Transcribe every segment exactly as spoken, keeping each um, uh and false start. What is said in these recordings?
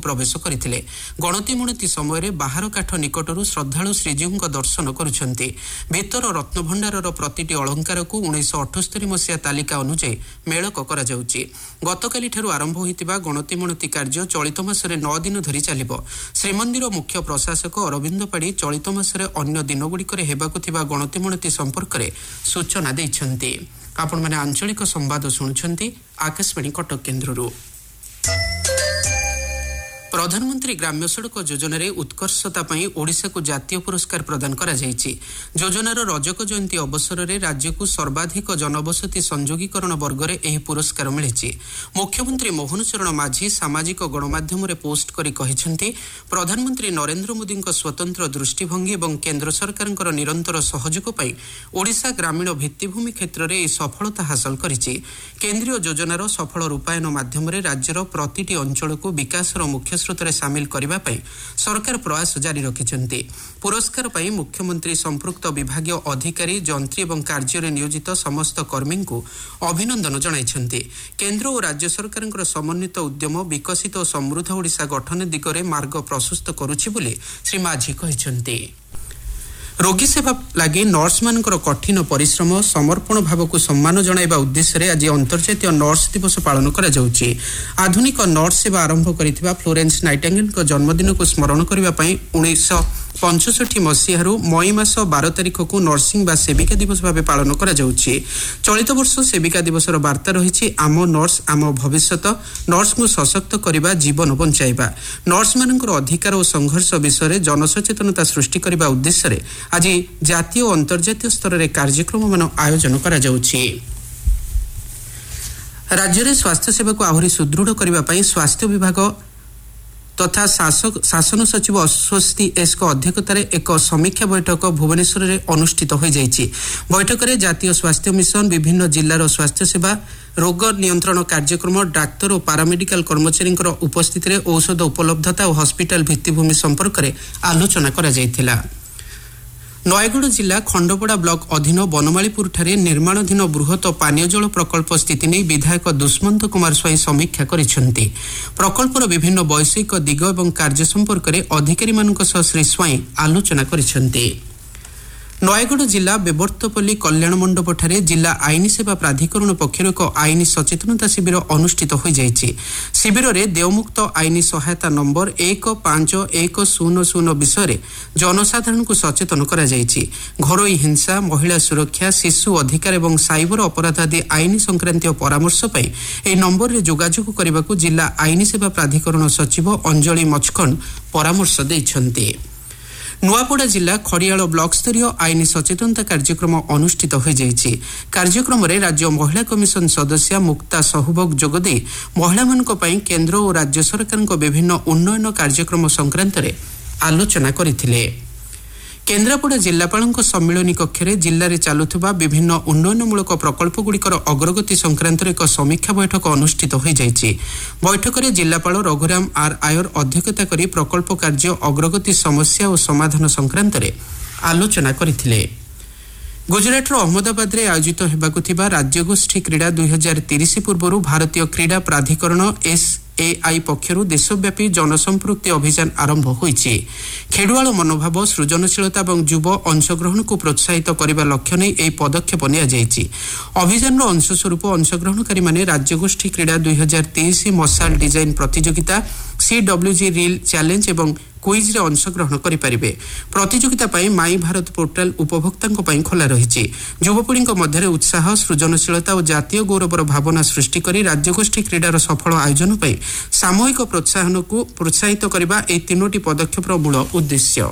प्रवेश करथिले। गणतिमुणति समय बाहर काठ निकटरू श्रद्धालु श्रीजीव दर्शन करुछन्ति। भितर रत्नभण्डारर प्रतिटी अलंकार को उन्नीस अठस्तरी मसीहा तालिका अनुଯାୟୀ मेलक करा जाउछि। गतकाली ठारू आरंभ होइतिबा गणतिमुणति कार्य चलित मासरे नौ दिन धरि चलिबो। श्रीमंदिर मुख्य प्रशासक अरविंद पाड़ी चलित मासरे अन्य दिनगुड़िकरे हेबाकु थिबा गणतिमुणति संपर्करे सूचना दैछन्ति। आपण माने आंचलिक संवाद शुणुछन्ति आकाशवाणी कटक केन्द्ररू। प्रधानमंत्री ग्राम्य सड़क योजन उत्कर्षता ओडिशा को जातीय पुरस्कार प्रदान करा जायछि। योजनार रजक जयंती अवसर में राज्य को सर्वाधिक जनबसति संयोगीकरण वर्ग में यह पुरस्कार मिली। मुख्यमंत्री मोहन चरण माझी सामाजिक गणमाध्यम पोस्ट करी कहिसेंति प्रधानमंत्री नरेंद्र मोदी स्वतंत्र दृष्टिभंगी और केंद्र सरकार निरंतर सहयोग पाई ओडिशा ग्रामीण भित्तिभूमि क्षेत्र में सफलता हासिल करिछि। केंद्रीय योजनार सफल रूपायन माध्यम राज्यर प्रतिटी अंचल को विकासर मुख्य स्रोतरे सामिल करने पाई सरकार प्रयास जारी रखिछन्ति। पुरस्कार पाई मुख्यमंत्री संपृक्त विभागीय अधिकारी जंत्री और कार्य नियोजित समस्त कर्मी को अभिनंदन जणाइछन्ति। केंद्र और राज्य सरकार समन्वित उद्यम विकसित और समृद्ध ओडिशा गठन दिगरे मार्ग प्रशस्त करुछि बोली श्री माझी कहिछन्ति। रोगी सेवा लगी नर्स मानकर कठिन परिश्रम समर्पण भाव को सम्मान जणाइबा उद्देश्य आज अंतर्जातीय नर्स दिवस पालन करा जाउछि। आधुनिक नर्स सेवा आरंभ करिथिबा फ्लोरेंस नाइटिंगेल जन्मदिन को स्मरण करबा पई उन्नीस पंचष्ठी मसीहारू मई मास बारह तारिख को नर्सिंग बा सेविका दिवस भाव पालन करा जाउछि। चलित वर्ष सेविका दिवसर वार्ता रहिछि आम नर्स आम भविष्यत, नर्स को सशक्त करबा जीवन बंचाइबा। नर्स मानकर अधिकार और संघर्ष विषय जनसचेतनता सृष्टि करबा उद्देश्य आज जातीय और अंतर्जातीय स्तर में कार्यक्रम मान आयोजन करा जाउछि। राज्य में स्वास्थ्य सेवा को आहुरी सुदृढ़ करने स्वास्थ्य विभाग तथा शासक शासन सचिव अस्वस्ति एस अध्यक्षतार एक समीक्षा बैठक भुवनेश्वर में अनुष्ठित हो जाइछि। बैठक में जातीय स्वास्थ्य मिशन, विभिन्न जिलार स्वास्थ्य सेवा, रोग नियंत्रण कार्यक्रम, डाक्तर और पारामेडिकल कर्मचारी उपस्थित में औषध उपलब्धता और हस्पिटाल भित्तिभूमि संपर्क में आलोचना करा जाइथिला। नयगढ़ जिला खंडपड़ा ब्लॉक अधीन बनमालीपुर ठारे निर्माणाधीन बृहत पानीय जल प्रकल्प स्थिति नहीं विधायक दुष्मंत कुमार स्वाई समीक्षा करिसेंति। प्रकल्पर विभिन्न वैषयिक दिग और कार्य संपर्क में अधिकारी मानक सह श्री स्वाई आलोचना करिसेंति। नयगढ़ जिला बेबर्तपल्ली कल्याण मंडप ठारे जिला आईनी सेवा प्राधिकरण पक्षर एक आईनी सचेतनता शिविर अनुष्ठित हो जाइछि। शिविर में देवमुक्त आईनी सहायता नंबर एक पांच एक शून्य शून्य विषय जनसाधारण को सचेतन करा जाइछि। घरोई हिंसा, महिला सुरक्षा, शिशु अधिकार और साइबर अपराध आदि आईनी संक्रांतीय परामर्श पाई एही नंबर रे जोगाजोग करबाकू जिला आईनी सेवा प्राधिकरण सचिव अंजलि मचखंड परामर्श दैछन्ति। नुआपड़ा जिला खड़ियाल ब्लॉक स्तरीय आईनी सचेतनता कार्यक्रम अनुष्ठित हो जाइछि। कार्यक्रम में राज्य महिला कमिशन सदस्य मुक्ता सहूबक जोगदे महिला मानक पई केंद्र और राज्य सरकार विभिन्न उन्नयन कार्यक्रम संक्रांत में आलोचना करथिले। केन्द्रापड़ा जिलापाल सम्मिलनी कक्ष में जिले में चलुवा विभिन्न उन्नयनमूलक प्रकल्पगुड़िकर अग्रगति संक्रांत एक समीक्षा बैठक अनुष्ठित हो जाइछि। बैठक में जिलापाल रघुराम आर आयर अध्यक्षता करी प्रकल्प कार्य अग्रगति समस्या और समाधान संक्रांत में आलोचना करथिले। गुजरातर अहमदाबाद में आयोजित होबाकु थिबा राज्यगोष्ठी क्रीड़ा दुई हजार तीस पूर्व भारतीय क्रीड़ा प्राधिकरण एस एआई पक्षर देशव्यापी जनसंपृक्ति अभियान आरंभ होइछि। खेलुआड़ मनोभाव, सृजनशीलता और युव अंशग्रहण को प्रोत्साहित करने लक्ष्य नहीं यह पदक्षेप नियाଯାଇଛି। अभियान अंशस्वरूप अंशग्रहणकारी माने राज्यगोष्ठी क्रीड़ा दुई हजार तेईस मशाल डिजाइन प्रतियोगिता, सीडब्ल्यूजी रील चैलेंज और क्विज रे अंशग्रहण करें। प्रतियोगिता माई भारत पोर्टाल उपभोक्ता खोला रही। युवपीढ़ी मध्य उत्साह, सृजनशीलता और जातीय गौरवर भावना सृष्टि कर राज्यगोष्ठी क्रीडार सफल आयोजन पर सामूहिक प्रोत्साहन को प्रोत्साहित करने यह तीनोटी पदक्षेप मूल उद्देश्य।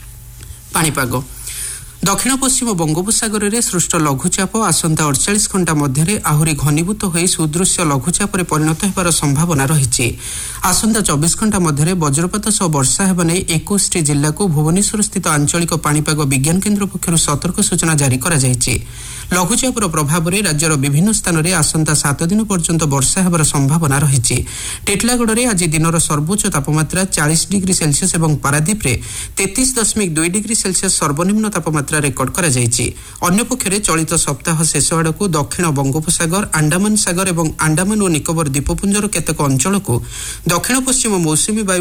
पाणीपाग दक्षिण पश्चिम बंगोपसागर में सृष्ट लघुचाप आसंता अड़चाश घंटा मध्य आहरी घनीभूत हो सुदृश्य लघुचाप परिणत होबार संभावना रही। आसंता चौबीस घंटा मध्य वज्रपात सह वर्षा होगा नहीं इक्कीस टी जिला को भुवनेश्वर स्थित आंचलिक पाणीपाग विज्ञान केन्द्र पक्षर सतर्क सूचना जारी करा जायछि। लघुचापर प्रभाव में राज्यर विभिन्न स्थान में आसंता सात दिन पर्यंत वर्षा होबार संभावना रही। टिटलागढ़ में आज दिनर सर्वोच्च तापमात्रा चालीस डिग्री सेल्सियस और पारादीप में तैंतीस दशमिक दुई डिग्री सेल्सियस सर्वनिम्न तापमात्रा रेकर्ड करा जायछि। अन्य पक्षरे चलित सप्ताह शेष आड़क दक्षिण बंगोपसागर, आंडामान सागर और आंडामान और निकोबर द्वीपपुंजर केतेक अंचल को दक्षिण पश्चिम मौसुमी वायु